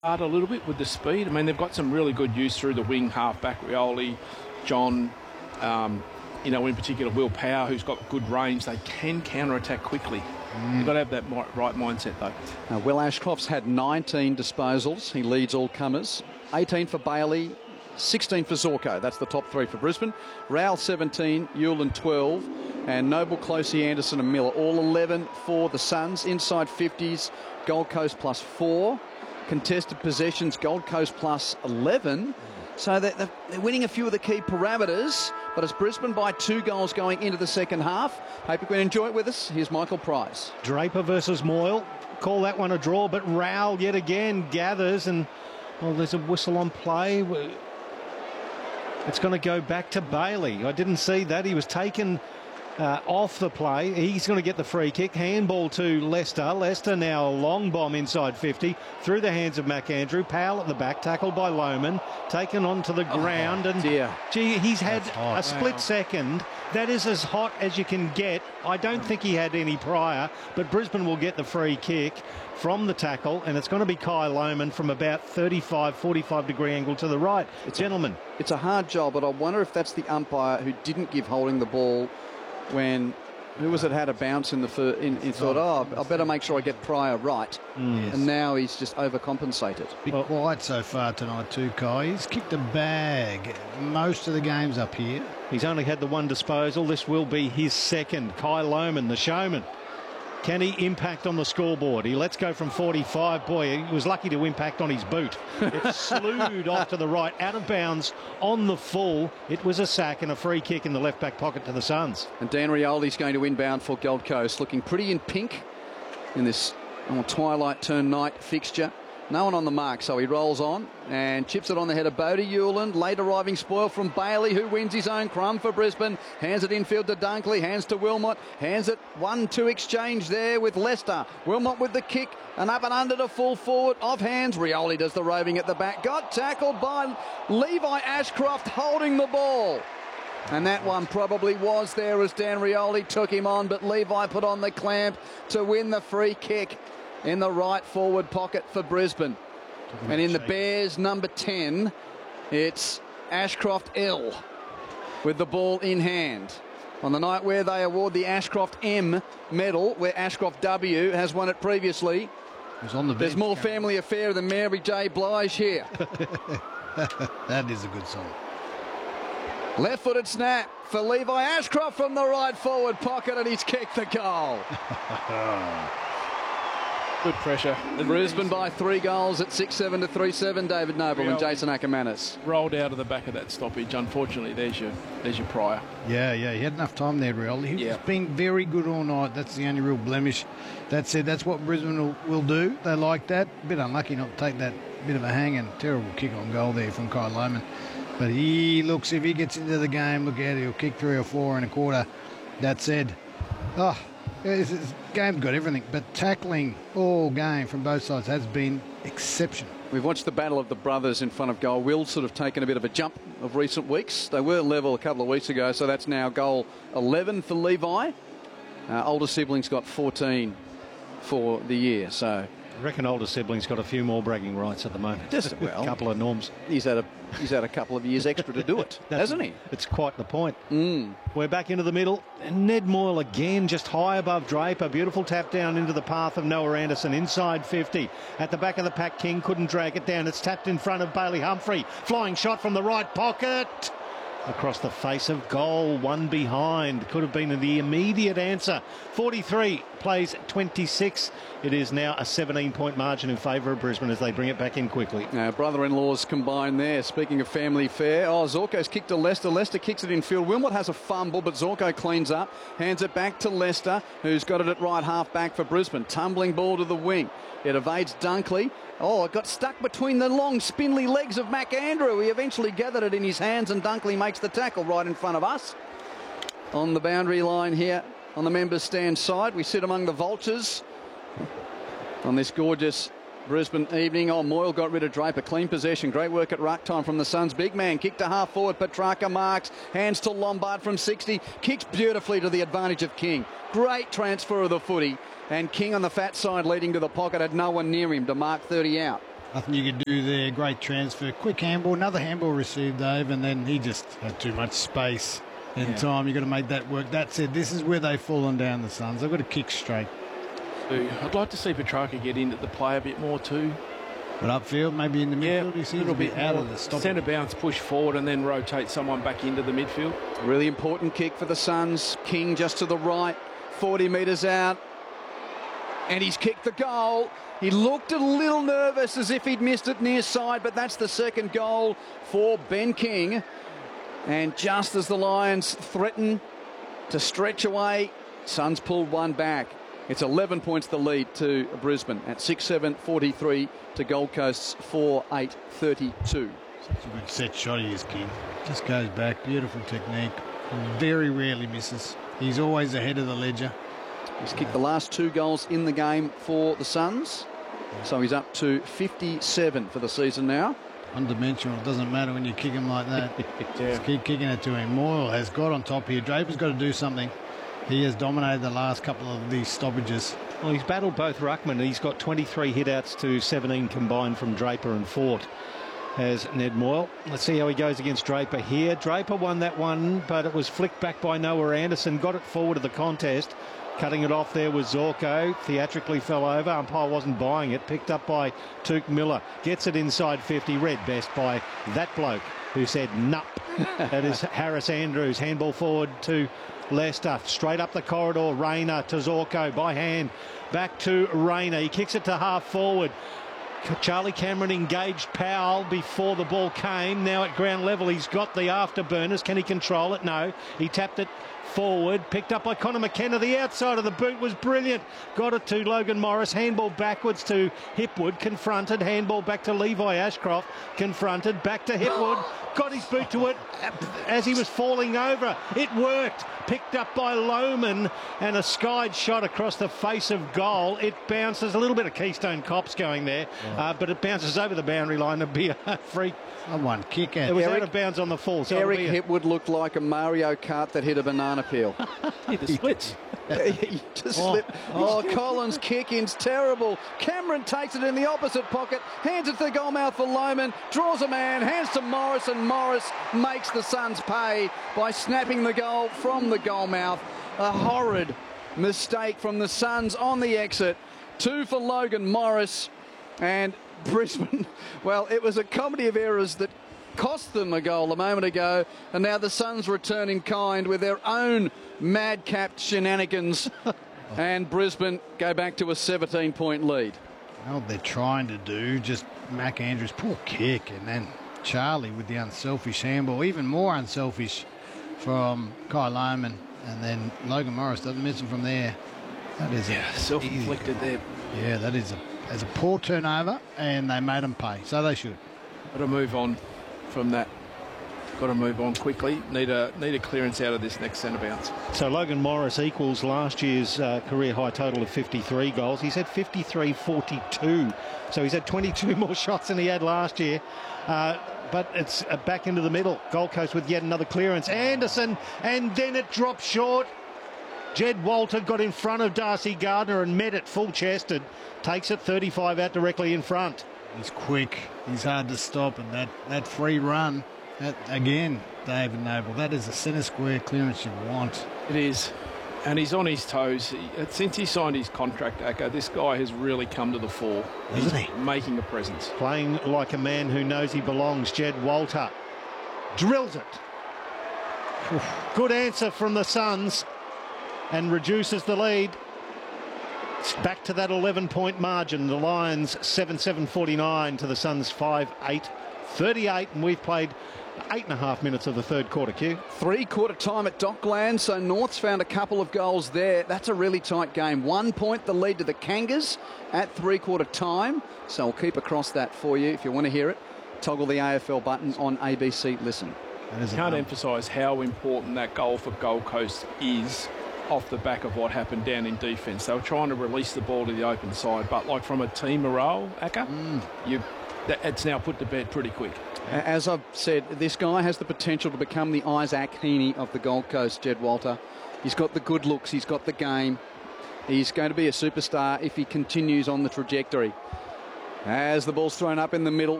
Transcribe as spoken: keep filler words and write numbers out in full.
a little bit with the speed. I mean, they've got some really good use through the wing, half-back, Rioli, John, um, you know, in particular Will Power, who's got good range. They can counter-attack quickly. Mm. You've got to have that right mindset, though. Uh, Will Ashcroft's had nineteen disposals. He leads all comers. eighteen for Bailey, sixteen for Zorko. That's the top three for Brisbane. Rowell seventeen, Hewland twelve, and Noble, Closey, Anderson and Miller all eleven for the Suns. Inside fifties, Gold Coast plus four. Contested possessions, Gold Coast plus eleven. So they're, they're winning a few of the key parameters, but it's Brisbane by two goals going into the second half. Hope you can enjoy it with us. Here's Michael Price. Draper versus Moyle. Call that one a draw, but Rowell yet again gathers, and, well, there's a whistle on play. It's going to go back to Bailey. I didn't see that. He was taken uh, off the play. He's going to get the free kick. Handball to Leicester. Leicester now a long bomb inside fifty through the hands of McAndrew. Powell at the back, tackled by Lohman, taken onto the ground. Oh, and dear. Gee, he's had a split wow. second. That is as hot as you can get. I don't think he had any prior, but Brisbane will get the free kick from the tackle, and it's going to be Kai Lohman from about thirty-five, forty-five degree angle to the right. It's Gentlemen. A, it's a hard job, but I wonder if that's the umpire who didn't give holding the ball when, who was it, had a bounce in the first, in, he thought, oh, I better make sure I get prior right. Mm. Yes. And now he's just overcompensated. Bit well, quiet so far tonight too, Kai. He's kicked a bag most of the games up here. He's only had the one disposal. This will be his second. Kai Lohman, the showman. Can he impact on the scoreboard? He lets go from forty-five. Boy, he was lucky to impact on his boot. It slewed off to the right, out of bounds on the full. It was a sack and a free kick in the left back pocket to the Suns. And Dan Rioli's going to inbound for Gold Coast, looking pretty in pink in this oh, twilight turn night fixture. No one on the mark, so he rolls on and chips it on the head of Bodie Hewland. Late arriving spoil from Bailey, who wins his own crumb for Brisbane. Hands it infield to Dunkley, hands to Wilmot. Hands it one two exchange there with Leicester. Wilmot with the kick, and up and under to full forward. Off hands, Rioli does the roving at the back. Got tackled by Levi Ashcroft holding the ball. And that one probably was there as Dan Rioli took him on, but Levi put on the clamp to win the free kick in the right forward pocket for Brisbane. And in the Bears number ten, it's Ashcroft L with the ball in hand. On the night where they award the Ashcroft M medal, where Ashcroft W has won it previously, on the there's more family affair than Mary J. Blige here. That is a good song. Left-footed snap for Levi Ashcroft from the right forward pocket, and he's kicked the goal. Good pressure. Brisbane by three goals at six seven to three seven. David Noble and Jason Ackermanis. Rolled out of the back of that stoppage. Unfortunately, there's your there's your prior. Yeah, yeah, he had enough time there, Rioli. He's yeah. been very good all night. That's the only real blemish. That said, that's what Brisbane will, will do. They like that. A bit unlucky not to take that bit of a hang, and terrible kick on goal there from Kai Lohman. But he looks, if he gets into the game, look at it, he'll kick three or four and a quarter. That said, oh, this, this game's got everything, but tackling all game from both sides has been exceptional. We've watched the battle of the brothers in front of goal. Will's sort of taken a bit of a jump of recent weeks. They were level a couple of weeks ago, so that's now goal eleven for Levi. Uh, older siblings got fourteen for the year, so... I reckon older siblings got a few more bragging rights at the moment. Just well, a couple of norms. He's had a he's had a couple of years extra to do it, hasn't he? It's quite the point. Mm. We're back into the middle. And Ned Moyle again, just high above Draper. Beautiful tap down into the path of Noah Anderson. Inside fifty. At the back of the pack, King couldn't drag it down. It's tapped in front of Bailey Humphrey. Flying shot from the right pocket. Across the face of goal, one behind. Could have been the immediate answer. forty-three plays twenty-six. It is now a seventeen point margin in favour of Brisbane as they bring it back in quickly. Now, brother-in-laws combined there. Speaking of family fare, oh, Zorko's kicked to Leicester. Leicester kicks it in field. Wilmot has a fumble, but Zorko cleans up. Hands it back to Leicester, who's got it at right half back for Brisbane. Tumbling ball to the wing. It evades Dunkley. Oh, it got stuck between the long, spindly legs of McAndrew. He eventually gathered it in his hands, and Dunkley makes the tackle right in front of us. On the boundary line here, on the members' stand side, we sit among the vultures on this gorgeous Brisbane evening. Oh, Moyle got rid of Draper. Clean possession. Great work at ruck time from the Suns. Big man. Kick to half forward. Petrarca marks. Hands to Lombard from sixty. Kicks beautifully to the advantage of King. Great transfer of the footy. And King on the fat side leading to the pocket had no one near him to mark thirty out. Nothing you could do there. Great transfer. Quick handball. Another handball received, Dave, and then he just had too much space and Yeah. time. You've got to make that work. That said, this is where they've fallen down, the Suns. They've got to kick straight. I'd like to see Petrarca get into the play a bit more too. But upfield, maybe in the Yeah, midfield, you see a little he's bit out more. of the stop. Centre bounce, push forward, and then rotate someone back into the midfield. Really important kick for the Suns. King just to the right, forty metres out. And he's kicked the goal. He looked a little nervous as if he'd missed it near side, but that's the second goal for Ben King. And just as the Lions threaten to stretch away, Suns pulled one back. It's eleven points the lead to Brisbane at six seven forty-three to Gold Coast's four eight thirty-two. Such a good set shot he is, King. Just goes back. Beautiful technique. Very rarely misses. He's always ahead of the ledger. He's kicked the last two goals in the game for the Suns. So he's up to fifty-seven for the season now. One-dimensional. It doesn't matter when you kick him like that. Yeah. Just keep kicking it to him. Moyle has got on top here. Draper's got to do something. He has dominated the last couple of these stoppages. Well, he's battled both ruckmen. He's got twenty-three hit-outs to seventeen combined from Draper and Fort, has Ned Moyle. Let's see how he goes against Draper here. Draper won that one, but it was flicked back by Noah Anderson. Got it forward of the contest. Cutting it off there was Zorko. Theatrically fell over. Umpire wasn't buying it. Picked up by Tuke Miller. Gets it inside fifty. Read best by that bloke who said nup. That is Harris Andrews. Handball forward to Leicester. Straight up the corridor. Rayner to Zorko by hand. Back to Rayner. He kicks it to half forward. Charlie Cameron engaged Powell before the ball came. Now at ground level, he's got the afterburners. Can he control it? No. He tapped it forward. Picked up by Connor McKenna. The outside of the boot was brilliant. Got it to Logan Morris. Handball backwards to Hipwood. Confronted. Handball back to Levi Ashcroft. Confronted. Back to Hipwood. Got his boot to it as he was falling over. It worked. Picked up by Lohman, and a skied shot across the face of goal. It bounces. A little bit of Keystone Cops going there, yeah. uh, but it bounces over the boundary line to be a free. A one kick out. It was Eric, out of bounds on the full. So Eric a... Hipwood looked like a Mario Kart that hit a banana peel. Yeah, the splits. He just Oh. slipped. Oh, Collins' kick-in's terrible. Cameron takes it in the opposite pocket, hands it to the goal mouth for Lohman, draws a man, hands to Morris, and Morris makes the Suns pay by snapping the goal from the goal mouth. A horrid mistake from the Suns on the exit. Two for Logan Morris, and Brisbane, well, it was a comedy of errors that cost them a goal a moment ago, and now the Suns return in kind with their own madcap shenanigans, and Brisbane go back to a seventeen point lead. What they're trying to do, just Mac Andrews, poor kick, and then Charlie with the unselfish handball, even more unselfish from Kai Lohman, and then Logan Morris doesn't miss him from there. That is Yeah, self-inflicted there. Yeah, that is a, as a poor turnover, and they made them pay, so they should. Got to move on from that. Got to move on quickly. Need a need a clearance out of this next centre bounce. So Logan Morris equals last year's uh, career high total of fifty-three goals. He's had fifty-three forty-two. So he's had twenty-two more shots than he had last year. Uh, but it's uh, back into the middle. Gold Coast with yet another clearance. Anderson, and then it dropped short. Jed Walter got in front of Darcy Gardner and met it full-chested. Takes it thirty-five out directly in front. He's quick. He's hard to stop, and that, that free run, that again, David Noble, that is a centre square clearance you want. It is. And he's on his toes. He, since he signed his contract, Aka, this guy has really come to the fore. Isn't He's he? making a presence. Playing like a man who knows he belongs. Jed Walter drills it. Good answer from the Suns and reduces the lead. It's back to that eleven point margin. The Lions seven seven forty-nine to the Suns five eight thirty-eight, and we've played eight and a half minutes of the third quarter, Q. Three quarter time at Dockland, so North's found a couple of goals there. That's a really tight game. One point the lead to the Kangas at three quarter time, so I'll keep across that for you if you want to hear it. Toggle the A F L button on A B C Listen. That is a Can't number. emphasise how important that goal for Gold Coast is off the back of what happened down in defence. They were trying to release the ball to the open side, but like from a team morale, Aka, Mm. you, that, it's now put to bed pretty quick. As I've said, this guy has the potential to become the Isaac Heaney of the Gold Coast, Jed Walter. He's got the good looks, he's got the game. He's going to be a superstar if he continues on the trajectory. As the ball's thrown up in the middle,